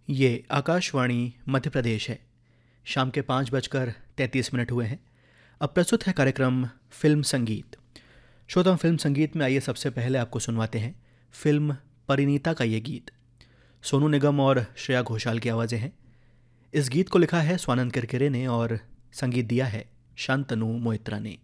ये आकाशवाणी मध्य प्रदेश है। शाम के 5:33 हुए हैं। अब प्रस्तुत है कार्यक्रम फिल्म संगीत। श्रोता, फिल्म संगीत में आइए सबसे पहले आपको सुनवाते हैं फिल्म परिणीता का ये गीत। सोनू निगम और श्रेया घोषाल की आवाज़ें हैं। इस गीत को लिखा है स्वानंद किरकिरे ने और संगीत दिया है शांतनु मोइत्रा ने।